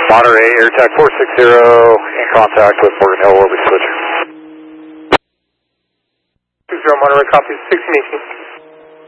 Monterey, AirTac 460 in contact with Morgan Hill, Orbit Switcher. 20 Monterey, copy 1618.